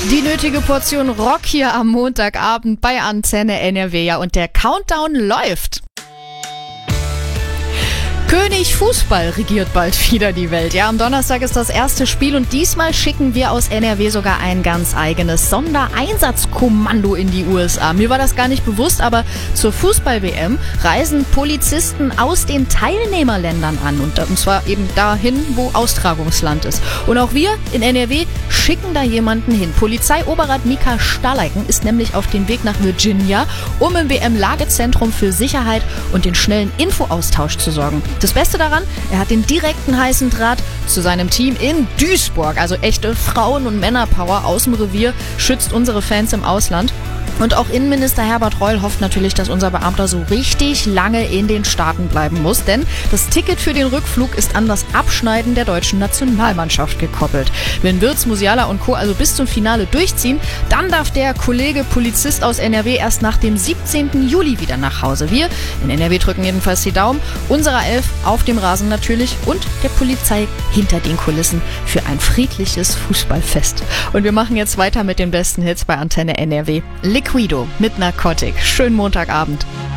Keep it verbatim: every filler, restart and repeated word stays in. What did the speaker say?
Die nötige Portion Rock hier am Montagabend bei Antenne N R W. Ja, und der Countdown läuft. König Fußball regiert bald wieder die Welt. Ja, am Donnerstag ist das erste Spiel und diesmal schicken wir aus N R W sogar ein ganz eigenes Sondereinsatzkommando in die U S A. Mir war das gar nicht bewusst, aber zur Fußball-W M reisen Polizisten aus den Teilnehmerländern an und, und zwar eben dahin, wo Austragungsland ist. Und auch wir in N R W schicken da jemanden hin. Polizeioberrat Mika Stahleiken ist nämlich auf dem Weg nach Virginia, um im W M-Lagezentrum für Sicherheit und den schnellen Infoaustausch zu sorgen. Das Beste daran, er hat den direkten heißen Draht zu seinem Team in Duisburg. Also echte Frauen- und Männerpower aus dem Revier schützt unsere Fans im Ausland. Und auch Innenminister Herbert Reul hofft natürlich, dass unser Beamter so richtig lange in den Staaten bleiben muss. Denn das Ticket für den Rückflug ist an das Abschneiden der deutschen Nationalmannschaft gekoppelt. Wenn Wirtz, Musiala und Co. also bis zum Finale durchziehen, dann darf der Kollege Polizist aus N R W erst nach dem siebzehnten Juli wieder nach Hause. Wir in N R W drücken jedenfalls die Daumen. Unserer Elf auf dem Rasen natürlich und der Polizei hinter den Kulissen für ein friedliches Fußballfest. Und wir machen jetzt weiter mit den besten Hits bei Antenne N R W. Liquido mit Narcotic. Schönen Montagabend.